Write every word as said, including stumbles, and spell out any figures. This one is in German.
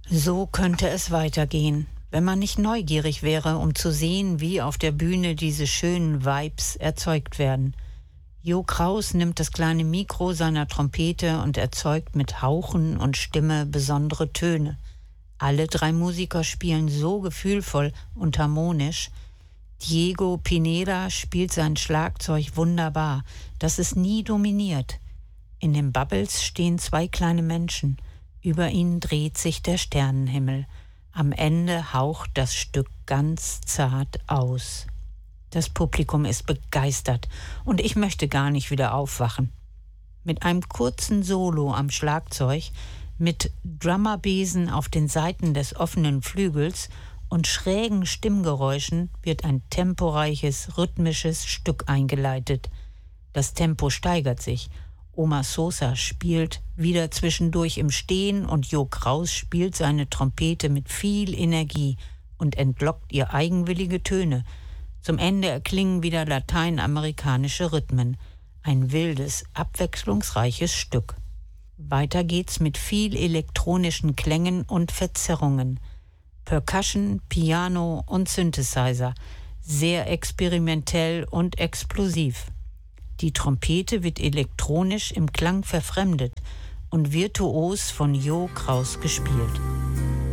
So könnte es weitergehen, wenn man nicht neugierig wäre, um zu sehen, wie auf der Bühne diese schönen Vibes erzeugt werden. Jo Kraus nimmt das kleine Mikro seiner Trompete und erzeugt mit Hauchen und Stimme besondere Töne. Alle drei Musiker spielen so gefühlvoll und harmonisch. Diego Pineda spielt sein Schlagzeug wunderbar, das es nie dominiert. In den Bubbles stehen zwei kleine Menschen. Über ihnen dreht sich der Sternenhimmel. Am Ende haucht das Stück ganz zart aus. Das Publikum ist begeistert und ich möchte gar nicht wieder aufwachen. Mit einem kurzen Solo am Schlagzeug, mit Drummerbesen auf den Seiten des offenen Flügels und schrägen Stimmgeräuschen wird ein temporeiches, rhythmisches Stück eingeleitet. Das Tempo steigert sich. Oma Sosa spielt wieder zwischendurch im Stehen und Jo Kraus spielt seine Trompete mit viel Energie und entlockt ihr eigenwillige Töne. Zum Ende erklingen wieder lateinamerikanische Rhythmen. Ein wildes, abwechslungsreiches Stück. Weiter geht's mit viel elektronischen Klängen und Verzerrungen. Percussion, Piano und Synthesizer. Sehr experimentell und explosiv. Die Trompete wird elektronisch im Klang verfremdet und virtuos von Jo Kraus gespielt.